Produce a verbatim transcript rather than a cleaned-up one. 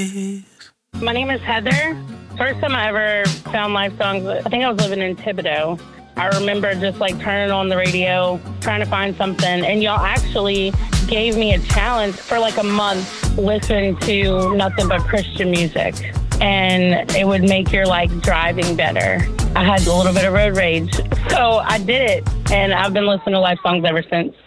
days. My name is Heather. First time I ever found live songs, I think I was living in Thibodaux. I remember just like turning on the radio, trying to find something, and y'all actually gave me a challenge for like a month, listening to nothing but Christian music. And it would make your like driving better. I had a little bit of road rage, so I did it, and I've been listening to live songs ever since.